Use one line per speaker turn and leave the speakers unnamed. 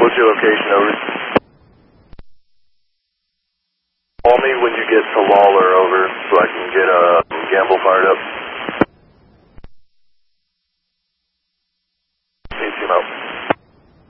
What's your location, over? Call me when you get to Lawler, over, so I can get Gamble fired up.